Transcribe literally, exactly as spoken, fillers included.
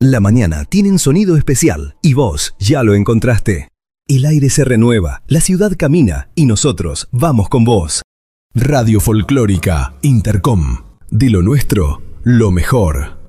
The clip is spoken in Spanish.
La mañana tiene un sonido especial y vos ya lo encontraste. El aire se renueva, la ciudad camina y nosotros vamos con vos. Radio Folclórica Intercom. De lo nuestro, lo mejor.